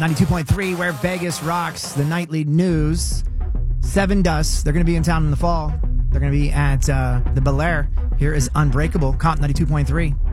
92.3, where Vegas rocks. The nightly news. Seven Dust. They're going to be in town in the fall. They're going to be at the Bel Air. Here is Unbreakable, Caught 92.3.